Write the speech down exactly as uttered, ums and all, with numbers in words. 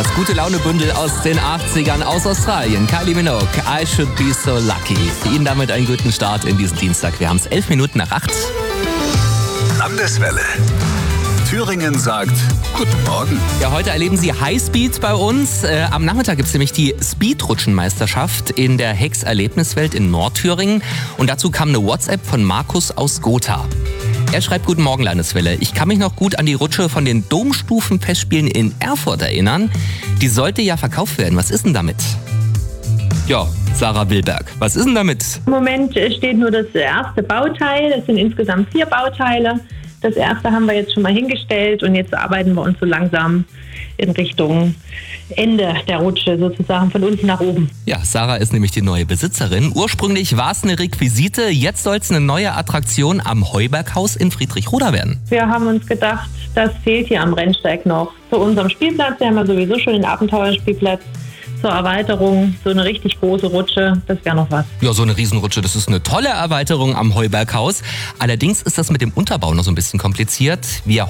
Das gute Launebündel aus den achtzigern aus Australien. Kylie Minogue, I Should Be So Lucky. Ihnen damit einen guten Start in diesen Dienstag. Wir haben es elf Minuten nach acht. Landeswelle. Thüringen sagt Guten Morgen. Ja, heute erleben Sie Highspeed bei uns. Äh, am Nachmittag gibt es nämlich die Speedrutschenmeisterschaft in der Hex-Erlebniswelt in Nordthüringen. Und dazu kam eine WhatsApp von Markus aus Gotha. Er schreibt: Guten Morgen, Landeswelle. Ich kann mich noch gut an die Rutsche von den Domstufenfestspielen in Erfurt erinnern. Die sollte ja verkauft werden. Was ist denn damit? Ja, Sarah Wilberg. Was ist denn damit? Im Moment steht nur das erste Bauteil. Es sind insgesamt vier Bauteile. Das erste haben wir jetzt schon mal hingestellt und jetzt arbeiten wir uns so langsam in Richtung Ende der Rutsche, sozusagen von unten nach oben. Ja, Sarah ist nämlich die neue Besitzerin. Ursprünglich war es eine Requisite, jetzt soll es eine neue Attraktion am Heuberghaus in Friedrichroda werden. Wir haben uns gedacht, das fehlt hier am Rennsteig noch. Zu unserem Spielplatz, wir haben ja sowieso schon den Abenteuerspielplatz. Zur Erweiterung, so eine richtig große Rutsche, das wäre noch was. Ja, so eine Riesenrutsche, das ist eine tolle Erweiterung am Heuberghaus. Allerdings ist das mit dem Unterbau noch so ein bisschen kompliziert. Wir